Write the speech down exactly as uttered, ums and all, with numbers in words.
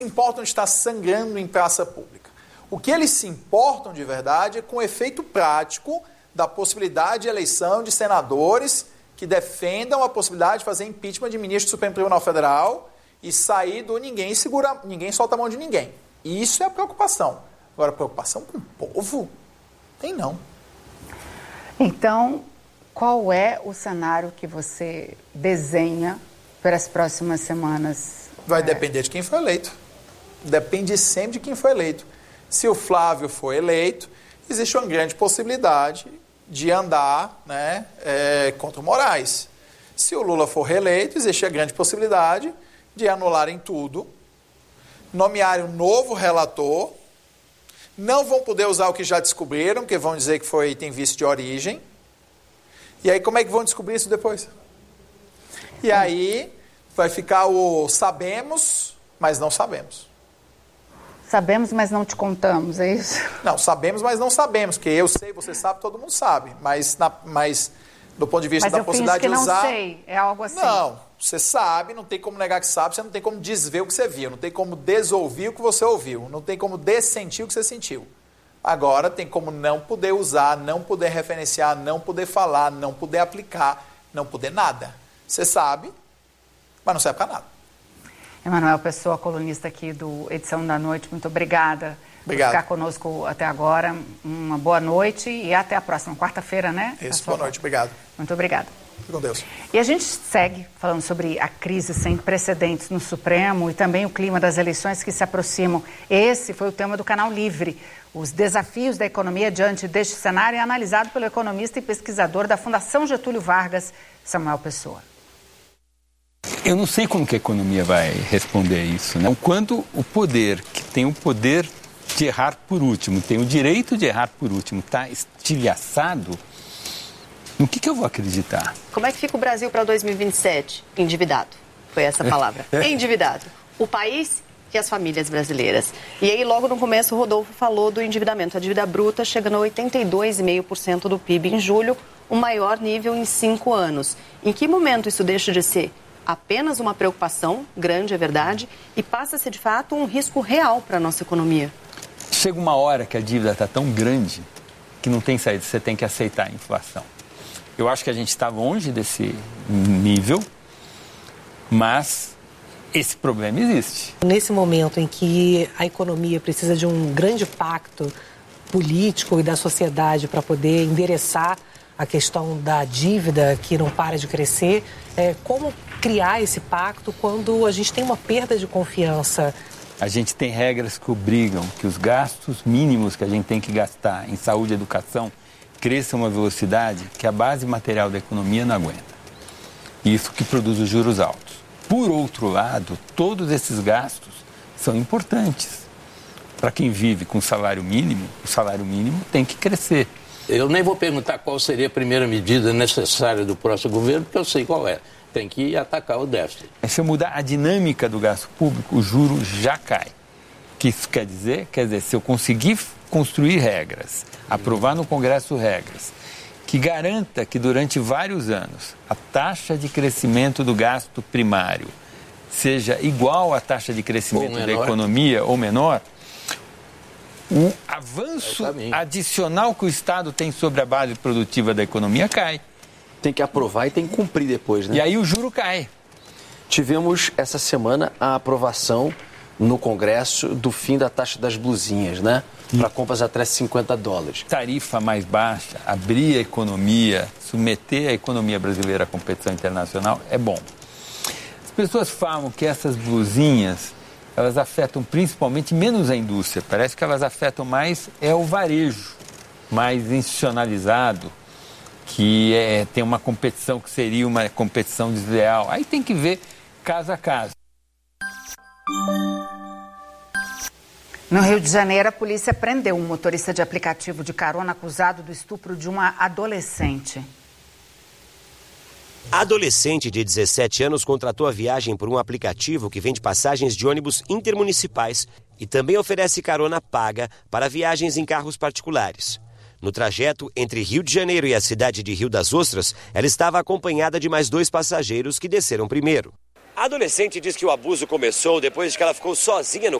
importam de estar sangrando em praça pública. O que eles se importam de verdade é com o efeito prático da possibilidade de eleição de senadores que defendam a possibilidade de fazer impeachment de ministro do Supremo Tribunal Federal e sair do ninguém segura, ninguém solta a mão de ninguém. Isso é a preocupação. Agora, preocupação com o povo? Tem não. Então, qual é o cenário que você desenha para as próximas semanas? Vai é... depender de quem foi eleito. Depende sempre de quem foi eleito. Se o Flávio for eleito, existe uma grande possibilidade de andar, né, é, contra o Moraes. Se o Lula for reeleito, existe a grande possibilidade de anularem tudo, nomearem um novo relator, não vão poder usar o que já descobriram, porque vão dizer que foi, tem vício de origem. E aí como é que vão descobrir isso depois? E aí vai ficar o sabemos, mas não sabemos. Sabemos, mas não te contamos, é isso? Não, sabemos, mas não sabemos, porque eu sei, você sabe, todo mundo sabe. Mas, na, mas do ponto de vista mas da possibilidade de usar... Mas eu finjo que não sei, é algo assim. Não, você sabe, não tem como negar que sabe, você não tem como desver o que você viu, não tem como desouvir o que você ouviu, não tem como dessentir o que você sentiu. Agora tem como não poder usar, não poder referenciar, não poder falar, não poder aplicar, não poder nada. Você sabe, mas não serve para nada. Emanuel Pessoa, colunista aqui do Edição da Noite, muito obrigada Obrigado. por ficar conosco até agora. Uma boa noite e até a próxima quarta-feira, né? Isso, boa noite, obrigado. Muito obrigada. Fique com Deus. E a gente segue falando sobre a crise sem precedentes no Supremo e também o clima das eleições que se aproximam. Esse foi o tema do Canal Livre. Os desafios da economia diante deste cenário é analisado pelo economista e pesquisador da Fundação Getúlio Vargas, Samuel Pessoa. Eu não sei como que a economia vai responder a isso, né? O quanto o poder, que tem o poder de errar por último, tem o direito de errar por último, está estilhaçado, no que, que eu vou acreditar? Como é que fica o Brasil para dois mil e vinte e sete? Endividado. Foi essa palavra. É. Endividado. O país e as famílias brasileiras. E aí, logo no começo, o Rodolfo falou do endividamento. A dívida bruta chegando a oitenta e dois vírgula cinco por cento do P I B em julho, o maior nível em cinco anos. Em que momento isso deixa de ser apenas uma preocupação, grande é verdade, e passa a ser de fato um risco real para a nossa economia? Chega uma hora que a dívida está tão grande que não tem saída, você tem que aceitar a inflação. Eu acho que a gente está longe desse nível, mas esse problema existe. Nesse momento em que a economia precisa de um grande pacto político e da sociedade para poder endereçar a questão da dívida que não para de crescer, é, como criar esse pacto quando a gente tem uma perda de confiança? A gente tem regras que obrigam que os gastos mínimos que a gente tem que gastar em saúde e educação cresçam a uma velocidade que a base material da economia não aguenta. Isso que produz os juros altos. Por outro lado, todos esses gastos são importantes. Para quem vive com salário mínimo, o salário mínimo tem que crescer. Eu nem vou perguntar qual seria a primeira medida necessária do próximo governo, porque eu sei qual é. Tem que atacar o déficit. Se eu mudar a dinâmica do gasto público, o juro já cai. O que isso quer dizer? Quer dizer, se eu conseguir construir regras, aprovar no Congresso regras, que garanta que durante vários anos a taxa de crescimento do gasto primário seja igual à taxa de crescimento da economia ou menor, o avanço adicional que o Estado tem sobre a base produtiva da economia cai. Tem que aprovar e tem que cumprir depois, né? E aí o juro cai. Tivemos essa semana a aprovação no Congresso do fim da taxa das blusinhas, né? Para compras até cinquenta dólares. Tarifa mais baixa, abrir a economia, submeter a economia brasileira à competição internacional é bom. As pessoas falam que essas blusinhas, elas afetam principalmente menos a indústria. Parece que elas afetam mais é o varejo, mais institucionalizado, que é, tem uma competição que seria uma competição desleal. Aí tem que ver caso a caso. No Rio de Janeiro, a polícia prendeu um motorista de aplicativo de carona acusado do estupro de uma adolescente. A adolescente de dezessete anos contratou a viagem por um aplicativo que vende passagens de ônibus intermunicipais e também oferece carona paga para viagens em carros particulares. No trajeto entre Rio de Janeiro e a cidade de Rio das Ostras, ela estava acompanhada de mais dois passageiros que desceram primeiro. A adolescente diz que o abuso começou depois de que ela ficou sozinha no